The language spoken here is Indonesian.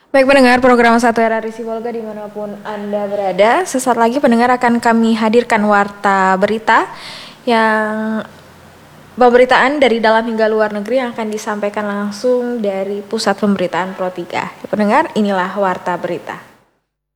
Baik pendengar program 1 RRI Sibolga dimanapun Anda berada, sesaat lagi pendengar akan kami hadirkan warta berita yang pemberitaan dari dalam hingga luar negeri yang akan disampaikan langsung dari Pusat Pemberitaan Pro 3. Pendengar, inilah warta berita.